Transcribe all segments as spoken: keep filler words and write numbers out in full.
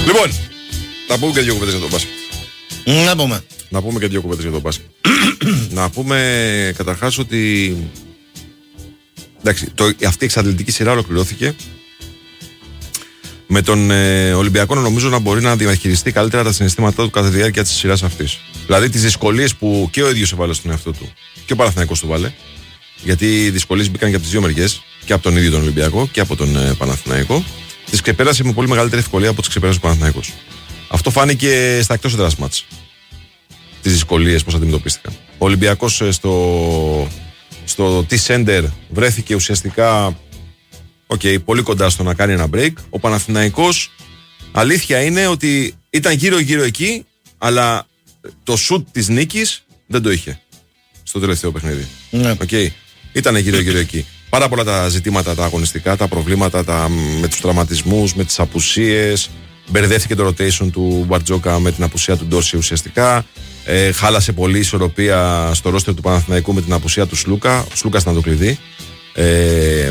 Λοιπόν, να πούμε και δύο κουβέντες για τον μπάσκετ. Να πούμε. Να πούμε και δύο κουβέντες για τον μπάσκετ. Να πούμε καταρχάς ότι. Εντάξει, το, αυτή η εξαντλητική σειρά ολοκληρώθηκε. Με τον ε, Ολυμπιακό να νομίζω να μπορεί να διαχειριστεί καλύτερα τα συναισθήματά του κατά τη διάρκεια της σειράς αυτής. Δηλαδή τις δυσκολίες που και ο ίδιος έβαλε στον εαυτό του και ο Παναθηναϊκός του βάλε. Γιατί οι δυσκολίες μπήκαν και από τις δύο μεριές, και από τον ίδιο τον Ολυμπιακό και από τον ε, Παναθηναϊκό. Τις ξεπέρασε με πολύ μεγαλύτερη ευκολία από τις ξεπέρασε ο Παναθηναϊκός. Αυτό φάνηκε στα εκτός έδρας μάτς. Τις δυσκολίες πώς αντιμετωπίστηκαν. Ο Ολυμπιακός ε, στο, στο T-Center βρέθηκε ουσιαστικά. Οκ, okay, πολύ κοντά στο να κάνει ένα break. Ο Παναθηναϊκός, αλήθεια είναι ότι ήταν γύρω-γύρω εκεί, αλλά το shoot της νίκης δεν το είχε στο τελευταίο παιχνίδι. Ναι. Okay. Ήταν γύρω-γύρω εκεί. Πάρα πολλά τα ζητήματα τα αγωνιστικά, τα προβλήματα τα, με τους τραυματισμούς, με τις απουσίες. Μπερδεύτηκε το rotation του Μπαρτζόκα με την απουσία του Ντόρση ουσιαστικά. Ε, χάλασε πολύ ισορροπία στο ρόστερ του Παναθηναϊκού με την απουσία του Σλούκα. Ο Σλούκας ήταν το κλειδί. Ε,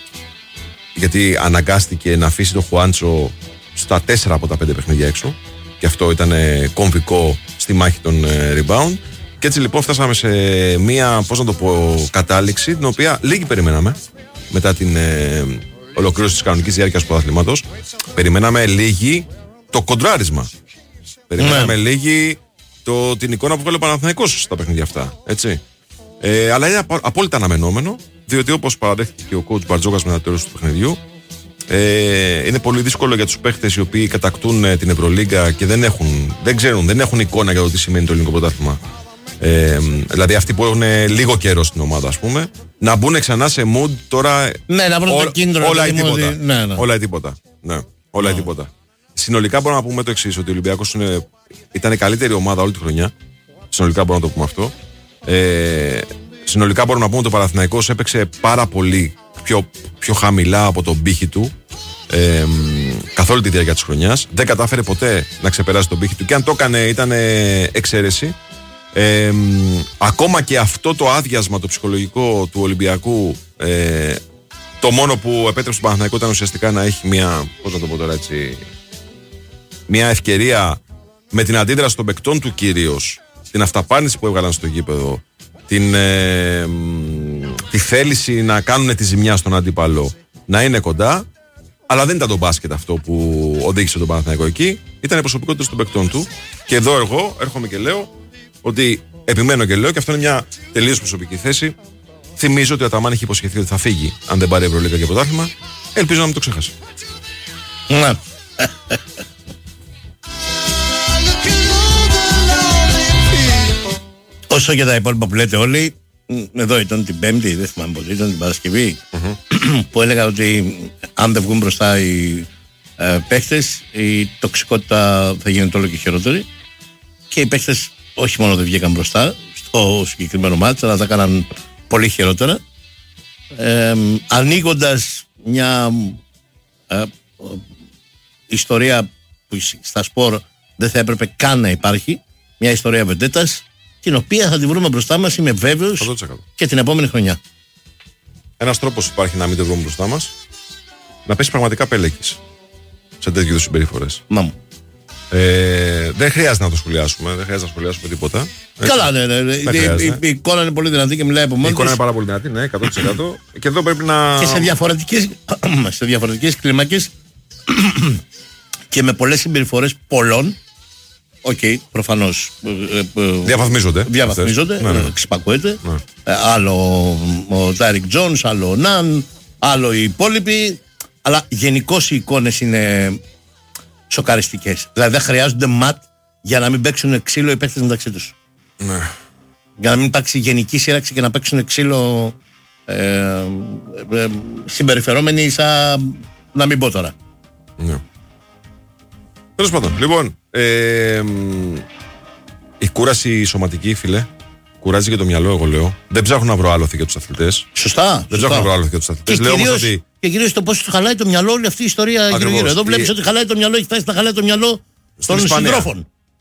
γιατί αναγκάστηκε να αφήσει τον Χουάντσο στα τέσσερα από τα πέντε παιχνίδια έξω και αυτό ήταν κομβικό στη μάχη των rebound και έτσι λοιπόν φτάσαμε σε μία, πώς να το πω, κατάληξη την οποία λίγοι περιμέναμε μετά την ε, ολοκλήρωση της κανονικής διάρκειας του πρωταθλήματος. Περιμέναμε λίγοι το κοντράρισμα, περιμέναμε ναι. λίγοι το, την εικόνα που βγάλε ο Παναθηναϊκός στα παιχνίδια αυτά, έτσι. Ε, αλλά είναι απο, απόλυτα αναμενόμενο, διότι όπως παραδέχτηκε και ο coach Μπαρτζόκας μετά το τέλος του παιχνιδιού, ε, είναι πολύ δύσκολο για τους παίχτες οι οποίοι κατακτούν ε, την Ευρωλίγκα και δεν, έχουν, δεν ξέρουν, δεν έχουν εικόνα για το τι σημαίνει το ελληνικό πρωτάθλημα. Ε, δηλαδή αυτοί που έχουν λίγο καιρό στην ομάδα, ας πούμε, να μπουν ξανά σε mood τώρα. Ναι, να βρουν το κίνδυνο. Όλα ή τίποτα. Ναι, ναι. Όλα ή τίποτα. Ναι, όλα ή ναι. τίποτα. Συνολικά μπορούμε να πούμε το εξής, ότι ο Ολυμπιακός είναι, ήταν η καλύτερη ομάδα όλη τη χρονιά. Συνολικά μπορούμε να το πούμε αυτό. Ε, συνολικά μπορούμε να πούμε ότι ο Παναθηναϊκός έπαιξε πάρα πολύ πιο, πιο χαμηλά από τον πύχη του ε, καθ' όλη τη διάρκεια της χρονιάς. Δεν κατάφερε ποτέ να ξεπεράσει τον πύχη του και αν το έκανε ήταν εξαίρεση. Ε, ακόμα και αυτό το άδειασμα το ψυχολογικό του Ολυμπιακού, ε, το μόνο που επέτρεψε στον Παναθηναϊκό ήταν ουσιαστικά να έχει μια, πώς να το πω τώρα έτσι, μια ευκαιρία με την αντίδραση των παικτών του κυρίως, την αυταπάρνηση που έβγαλαν στο γήπεδο, την, ε, τη θέληση να κάνουν τη ζημιά στον αντίπαλο, να είναι κοντά, αλλά δεν ήταν το μπάσκετ αυτό που οδήγησε τον Παναθηναϊκό εκεί, ήταν οι προσωπικότητες των παικτών του. Και εδώ εγώ έρχομαι και λέω ότι επιμένω και λέω, και αυτό είναι μια τελείως προσωπική θέση. Θυμίζω ότι ο Αταμάν έχει υποσχεθεί ότι θα φύγει αν δεν πάρει Ευρωλίγκα και πρωτάθλημα. Ελπίζω να μην το ξέχασε. Ναι. Όσο για τα υπόλοιπα που λέτε όλοι, εδώ ήταν την Πέμπτη, δεν θυμάμαι πότε, ήταν την Παρασκευή, mm-hmm. που έλεγα ότι αν δεν βγουν μπροστά οι ε, παίχτες, η τοξικότητα θα γίνεται όλο και χειρότερη. Και οι παίχτες όχι μόνο δεν βγήκαν μπροστά στο συγκεκριμένο μάτς, αλλά τα έκαναν πολύ χειρότερα. Ε, ανοίγοντας μια ε, ιστορία που στα σπορ δεν θα έπρεπε καν να υπάρχει, μια ιστορία βεντέτας, την οποία θα τη βρούμε μπροστά μας, είμαι βέβαιος, εκατό τοις εκατό. Και την επόμενη χρονιά. Ένας τρόπος υπάρχει να μην το βρούμε μπροστά μας, να πέσει πραγματικά πέλεκης σε τέτοιου είδους συμπεριφορές. Μα μου. Ε, δεν χρειάζεται να το σχολιάσουμε, δεν χρειάζεται να σχολιάσουμε τίποτα. Έτσι. Καλά, ναι, ναι. Η, η, η εικόνα είναι πολύ δυνατή και μιλάει από μόνη. Η εικόνα είναι πάρα πολύ δυνατή, ναι, εκατό τοις εκατό. Και εδώ πρέπει να. Και σε διαφορετικές, σε διαφορετικές κλίμακες και με πολλές συμπεριφορές πολλών. Οκ, okay, προφανώς. Διαβαθμίζονται. Διαβαθμίζονται, ναι, ναι. Ξυπακούεται. Ναι. Ε, άλλο ο Τάιρικ Τζόνς, άλλο ο Ναν, άλλο οι υπόλοιποι. Αλλά γενικώς οι εικόνες είναι σοκαριστικές. Δηλαδή δεν χρειάζονται ματ για να μην παίξουν ξύλο οι παίκτες μεταξύ τους. Ναι. Για να μην υπάρξει γενική σύραξη και να παίξουν ξύλο ε, ε, ε, συμπεριφερόμενοι σαν να μην πω τώρα. Ναι. Τέλος πάντων, λοιπόν, ε, η κούραση σωματική, φίλε, κουράζει και το μυαλό, εγώ λέω. Δεν ψάχνω να βρω άλοθη για τους αθλητές. Σωστά. Δεν ψάχνω να βρω άλοθη για τους αθλητές. Και, λέω κυρίως, ότι... και κυρίως το πώς του χαλάει το μυαλό όλη αυτή η ιστορία γύρω-γύρω. Εδώ βλέπεις η... ότι χαλάει το μυαλό, έχει φτάσει να χαλάει το μυαλό των συντρόφων.